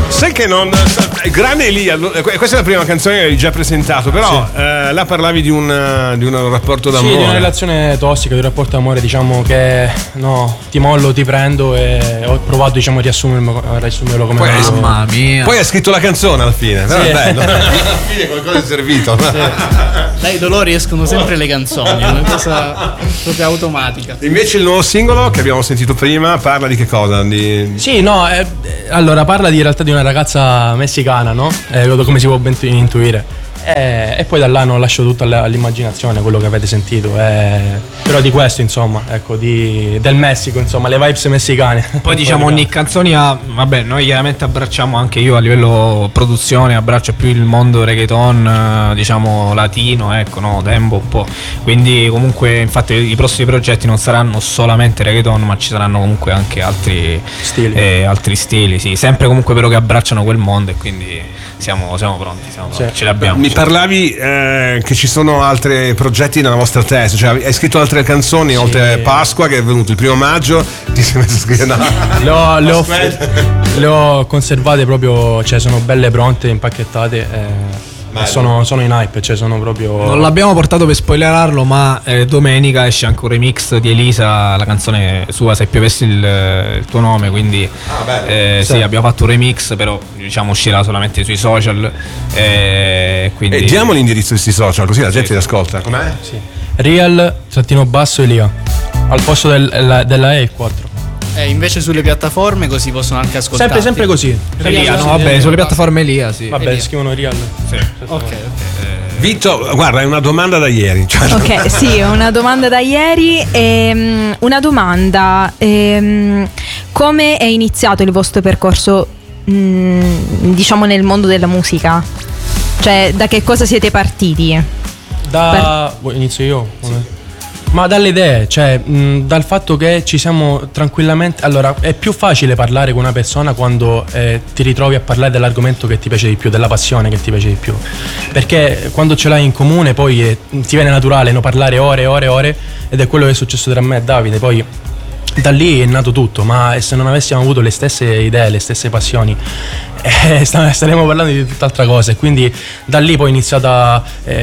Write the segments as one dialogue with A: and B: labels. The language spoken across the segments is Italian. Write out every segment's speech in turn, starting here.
A: Sai che non. Grande Elia, questa è la prima canzone che hai già presentato, però sì. Là parlavi di un rapporto d'amore.
B: Sì, di una relazione tossica, di un rapporto d'amore, diciamo che no, ti mollo, ti prendo, e ho provato, diciamo, a riassumerlo come
A: poi
C: mamma mia.
A: Poi hai scritto la canzone alla fine, però
B: sì.
A: è bello. Alla fine qualcosa è servito.
C: Sì. Dai dolori escono sempre le canzoni, è una cosa proprio automatica.
A: Invece il nuovo singolo che abbiamo sentito prima parla di che cosa?
B: Sì, no, allora parla in realtà di una ragazza messicana, no? Come si può ben intuire. E poi da là non lascio tutto all'immaginazione quello che avete sentito. Però di questo, insomma, ecco, del Messico, insomma, le vibes messicane.
D: Poi diciamo ogni canzone vabbè, noi chiaramente abbracciamo, anche io a livello produzione abbraccio più il mondo reggaeton, diciamo latino, ecco, no, tempo un po'. Quindi comunque infatti i prossimi progetti non saranno solamente reggaeton, ma ci saranno comunque anche altri stili, sì, sempre comunque però che abbracciano quel mondo, e quindi siamo pronti, ce li abbiamo.
A: Mi parlavi che ci sono altri progetti nella vostra testa, cioè hai scritto altre canzoni, sì. Oltre Pasqua che è venuto il 1 maggio, ti sei messo a scrivere
B: le ho conservate proprio, cioè sono belle pronte, impacchettate. Sono in hype, cioè sono proprio.
D: Non l'abbiamo portato per spoilerarlo, ma domenica esce anche un remix di Elisa, la canzone sua Se piovessi il tuo nome, quindi sì, abbiamo fatto un remix, però diciamo uscirà solamente sui social, quindi
A: diamo l'indirizzo di questi social così la gente li ascolta. Com'è?
B: Sì. Real_Elia al posto della E 4.
C: Invece sulle piattaforme così possono anche ascoltare.
B: Sempre così.
D: Elia, no, vabbè, sulle piattaforme Elia, sì.
B: Vabbè,
C: Elia.
B: scrivono Real.
C: Sì. Ok.
A: Vito, guarda, è una domanda da ieri. Cioè...
E: Ok, sì, una domanda da ieri. Una domanda. Come è iniziato il vostro percorso, diciamo, nel mondo della musica? Cioè, da che cosa siete partiti?
B: Inizio io? Sì. Ma dalle idee, cioè dal fatto che ci siamo tranquillamente. Allora, è più facile parlare con una persona quando ti ritrovi a parlare dell'argomento che ti piace di più, della passione che ti piace di più. Perché quando ce l'hai in comune poi ti viene naturale, no, parlare ore e ore e ore, ed è quello che è successo tra me e Davide. Poi da lì è nato tutto, ma se non avessimo avuto le stesse idee, le stesse passioni, staremmo parlando di tutt'altra cosa. E quindi da lì poi è iniziata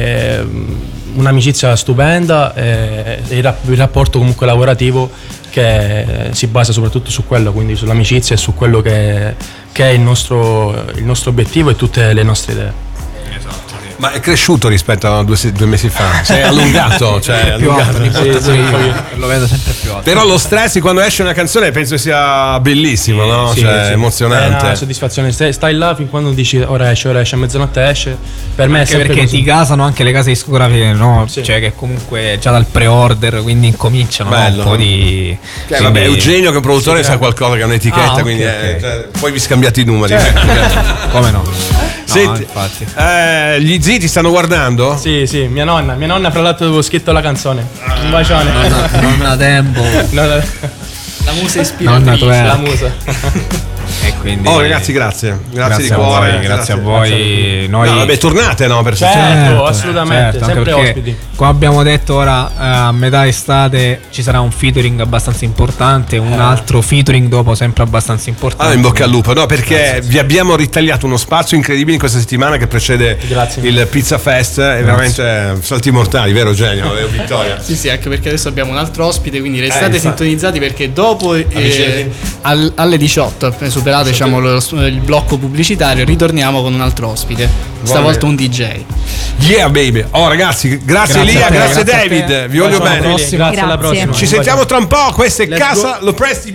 B: un'amicizia stupenda, il rapporto comunque lavorativo che si basa soprattutto su quello, quindi sull'amicizia e su quello che è il nostro obiettivo e tutte le nostre idee.
A: Ma è cresciuto rispetto a due mesi fa? Sei allungato? Cioè,
D: più alto,
B: sì.
D: Lo vedo sempre più alto.
A: Però lo stress quando esce una canzone penso sia bellissimo, no?
B: Sì,
A: cioè,
B: sì.
A: emozionante.
B: È una soddisfazione. Stai là fin quando dici ora esce, a mezzanotte esce. Per me
D: anche
B: è sempre
D: perché
B: così.
D: ti casano anche le case discografiche, no?
B: Sì.
D: Cioè che comunque già dal pre-order, quindi incominciano, no? Un po' di.
A: Vabbè, Eugenio che è un produttore sa qualcosa, che è un'etichetta,
D: okay,
A: quindi
D: okay.
A: Cioè, poi vi scambiate i numeri.
D: Come no?
A: Senti,
D: infatti.
A: Gli zii ti stanno guardando?
B: Sì, mia nonna fra l'altro avevo scritto la canzone. Un bacione.
D: Non ha tempo.
C: La musa ispiratrice.
D: Nonna, tu
B: La musa.
D: E quindi
A: ragazzi, grazie di cuore.
D: Grazie a voi. Noi
A: vabbè, tornate, no? Per
B: certo, assolutamente, sempre ospiti.
D: Come abbiamo detto ora, a metà estate ci sarà un featuring abbastanza importante, un altro featuring dopo sempre abbastanza importante.
A: In bocca al lupo, no? Perché vi abbiamo ritagliato uno spazio incredibile in questa settimana che precede il Pizza Fest, è veramente salti mortali, vero Eugenio? Vittoria.
C: Sì, anche perché adesso abbiamo un altro ospite, quindi restate sintonizzati perché dopo alle 18, appena superato diciamo il blocco pubblicitario, ritorniamo con un altro ospite, stavolta un DJ.
A: Yeah baby. Ragazzi, grazie Elia, grazie David, vi voglio bene.
B: Grazie, alla prossima.
A: Ci sentiamo tra un po', questa è Casa Lopresti.